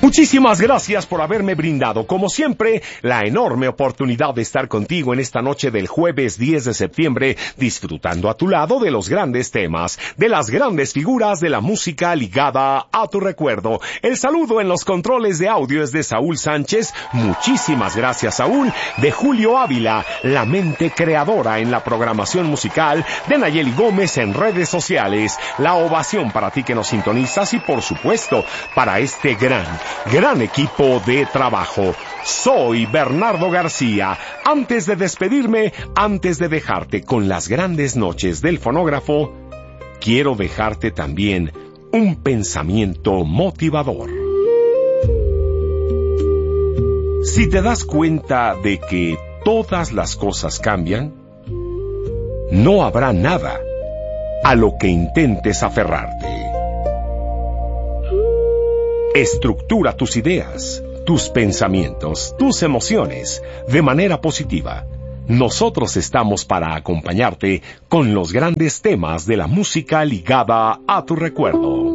Muchísimas gracias por haberme brindado, como siempre, la enorme oportunidad de estar contigo en esta noche del jueves 10 de septiembre, disfrutando a tu lado de los grandes temas, de las grandes figuras de la música ligada a tu recuerdo. El saludo en los controles de audio es de Saúl Sánchez. Muchísimas gracias, Saúl. De Julio Ávila, la mente creadora en la programación musical, de Nayeli Gómez en redes sociales. La ovación para ti que nos sintonizas y, por supuesto, para este gran equipo de trabajo. Soy Bernardo García. Antes de despedirme, antes de dejarte con las grandes noches del fonógrafo, quiero dejarte también un pensamiento motivador. Si te das cuenta de que todas las cosas cambian, no habrá nada a lo que intentes aferrarte. Estructura tus ideas, tus pensamientos, tus emociones de manera positiva. Nosotros estamos para acompañarte con los grandes temas de la música ligada a tu recuerdo.